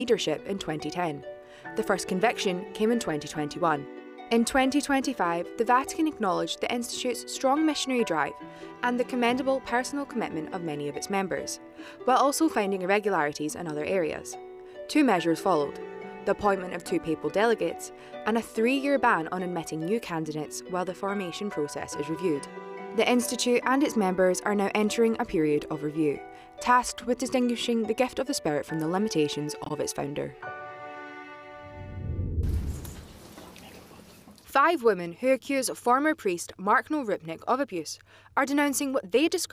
leadership in 2010. The first conviction came in 2021. In 2025, the Vatican acknowledged the Institute's strong missionary drive and the commendable personal commitment of many of its members, while also finding irregularities in other areas. 2 measures followed: the appointment of 2 papal delegates and a 3-year ban on admitting new candidates while the formation process is reviewed. The Institute and its members are now entering a period of review, tasked with distinguishing the gift of the Spirit from the limitations of its founder. 5 women who accuse former priest Mark Noe Rupnik of abuse are denouncing what they describe